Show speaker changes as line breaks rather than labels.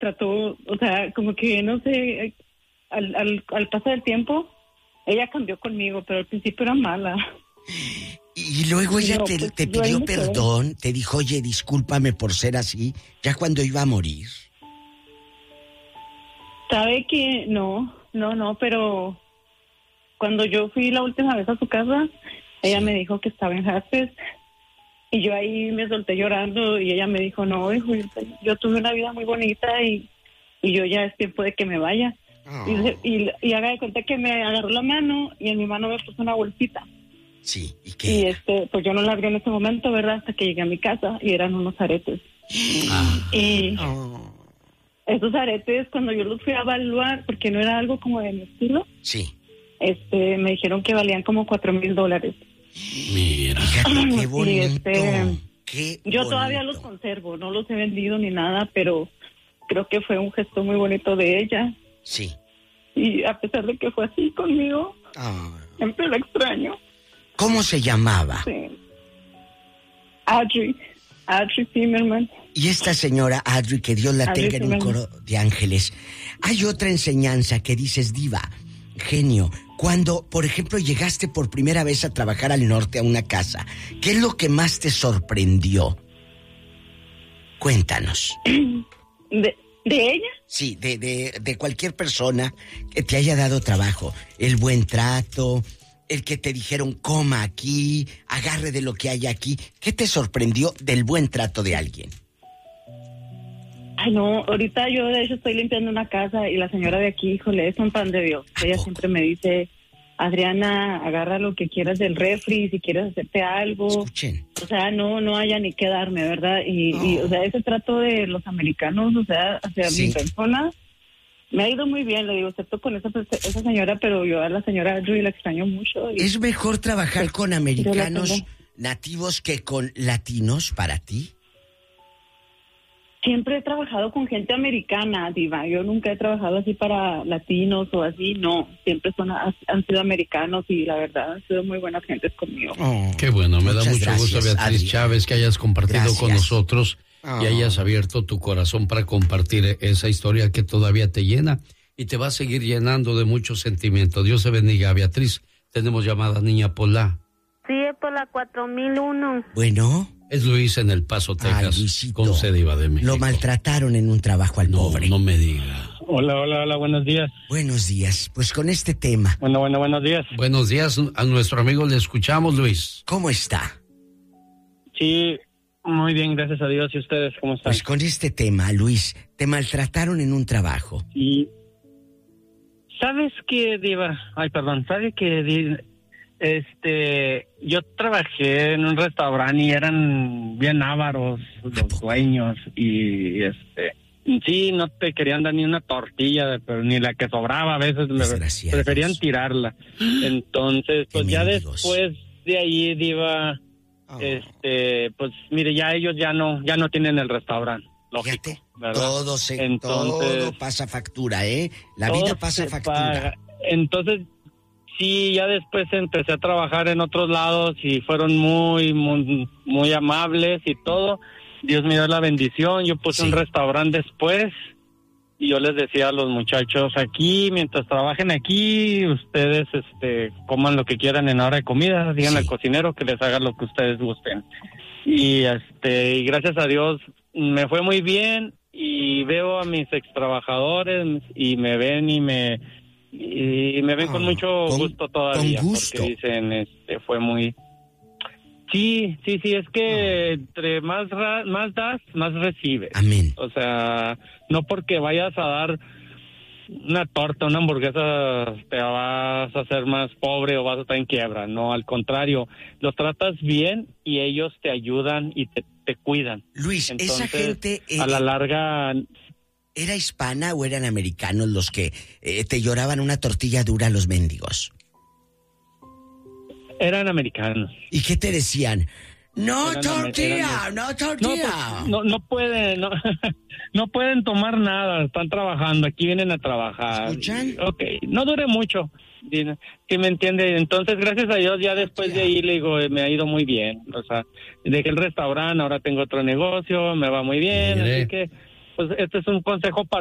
trató, o sea, como que, no sé, al paso del tiempo, ella cambió conmigo, pero al principio era mala.
Y luego ella
No,
te
pues,
pidió perdón, te dijo, oye, discúlpame por ser así, ya cuando iba a morir.
Sabe que no, pero cuando yo fui la última vez a su casa, ella me dijo que estaba en hospice y yo ahí me solté llorando y ella me dijo, no, hijo, yo tuve una vida muy bonita y yo ya es tiempo de que me vaya. Y haga de cuenta que me agarró la mano y en mi mano me puso una bolsita.
Sí, ¿y qué?
Y pues yo no la abrí en ese momento, ¿verdad? Hasta que llegué a mi casa y eran unos aretes. Y esos aretes, cuando yo los fui a evaluar, porque no era algo como de mi estilo,
sí,
me dijeron que valían como $4,000.
Mira, fíjate, qué bonito. Qué
yo
bonito.
todavía los conservo, no los he vendido ni nada, pero creo que fue un gesto muy bonito de ella.
Sí.
Y a pesar de que fue así conmigo, siempre la extraño.
¿Cómo se llamaba?
Sí. Audrey Zimmerman.
Y esta señora Audrey, que Dios la tenga en un coro de ángeles. Hay otra enseñanza que dices, diva, genio, cuando, por ejemplo, llegaste por primera vez a trabajar al norte a una casa, ¿qué es lo que más te sorprendió? Cuéntanos.
¿De ella?
Sí, de cualquier persona que te haya dado trabajo. El buen trato, el que te dijeron coma aquí, agarre de lo que hay aquí. ¿Qué te sorprendió del buen trato de alguien?
Ay, no, ahorita yo de hecho estoy limpiando una casa y la señora de aquí, híjole, es un pan de Dios. Ella siempre me dice, Adriana, agarra lo que quieras del refri, si quieres hacerte algo.
Escuchen.
O sea, no haya ni qué darme, ¿verdad? Y o sea, ese trato de los americanos, o sea, hacia mi persona, me ha ido muy bien, le digo, excepto con esa señora, pero yo a la señora Audrey la extraño mucho.
¿Es mejor trabajar con americanos nativos que con latinos para ti?
Siempre he trabajado con gente americana, diva. Yo nunca he trabajado así para latinos o así, no. Siempre han sido americanos y la verdad han sido muy buenas gentes conmigo.
Qué bueno, me da mucho gusto, Beatriz Chávez, que hayas compartido con nosotros y hayas abierto tu corazón para compartir esa historia que todavía te llena y te va a seguir llenando de mucho sentimiento. Dios te bendiga, Beatriz. Tenemos llamada, niña Pola.
Sí, es por la 4001.
Bueno.
Es Luis en El Paso, Texas, con sede Diva de México.
Lo maltrataron en un trabajo al pobre.
No me diga.
Hola, buenos días.
Buenos días, pues con este tema.
Buenos días.
Buenos días, a nuestro amigo le escuchamos, Luis.
¿Cómo está?
Sí, muy bien, gracias a Dios. ¿Y ustedes cómo están?
Pues con este tema, Luis, te maltrataron en un trabajo.
Y ¿sabes qué, Diva? ¿Sabes qué? Yo trabajé en un restaurante y eran bien ávaros los dueños y sí, no te querían dar ni una tortilla, pero ni la que sobraba, a veces preferían tirarla. Entonces, pues ya después de ahí, Diva, pues mire, ya ellos ya no tienen el restaurante. Lógico, ¿verdad?
Todo pasa factura, ¿eh? La vida pasa factura.
Entonces, sí, ya después empecé a trabajar en otros lados y fueron muy, muy, muy amables y todo. Dios me dio la bendición. Yo puse un restaurante después y yo les decía a los muchachos, aquí, mientras trabajen aquí, ustedes coman lo que quieran en hora de comida. Díganle al cocinero que les haga lo que ustedes gusten. Y gracias a Dios me fue muy bien y veo a mis extrabajadores y me ven y me ven con mucho gusto todavía.
Con gusto.
Porque dicen, fue muy... Sí, es que entre más das, más recibes.
Amén.
O sea, no porque vayas a dar una torta, una hamburguesa, te vas a hacer más pobre o vas a estar en quiebra. No, al contrario, los tratas bien y ellos te ayudan y te cuidan.
Luis,
entonces,
esa gente...
a la larga...
¿Era hispana o eran americanos los que te lloraban una tortilla dura a los mendigos?
Eran americanos.
¿Y qué te decían? No tortilla.
No pueden, no pueden tomar nada, están trabajando, aquí vienen a trabajar.
¿Escuchan?
Ok, no dure mucho, ¿sí me entiende? Entonces, gracias a Dios, ya después de ahí, le digo, me ha ido muy bien. O sea, dejé el restaurante, ahora tengo otro negocio, me va muy bien, así que... pues este es un consejo para